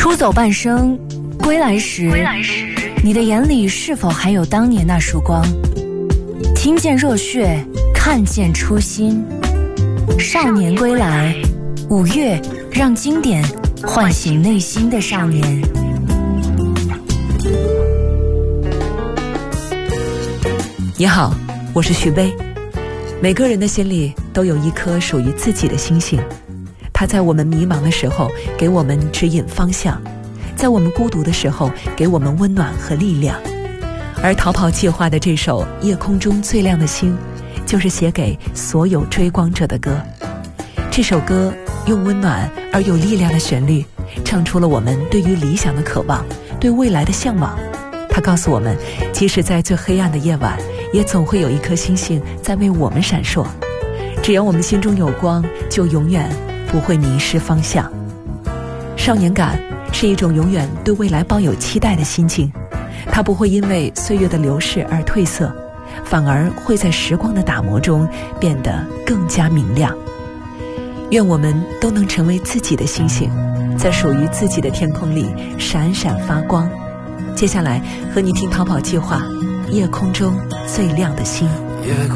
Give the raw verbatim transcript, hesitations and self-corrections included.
出走半生，归来时，归来时你的眼里是否还有当年那束光？听见热血，看见初心。少年归来，五月让经典唤醒内心的少年。 你好，我是徐悲。每个人的心里都有一颗属于自己的星星，它在我们迷茫的时候给我们指引方向，在我们孤独的时候给我们温暖和力量。而逃跑计划的这首《夜空中最亮的星》，就是写给所有追光者的歌。这首歌用温暖而有力量的旋律，唱出了我们对于理想的渴望，对未来的向往。它告诉我们，即使在最黑暗的夜晚，也总会有一颗星星在为我们闪烁。只要我们心中有光，就永远不会迷失方向。少年感是一种永远对未来抱有期待的心境，它不会因为岁月的流逝而褪色，反而会在时光的打磨中变得更加明亮。愿我们都能成为自己的星星，在属于自己的天空里闪闪发光。接下来和你听逃跑计划《夜空中最亮的星》。 夜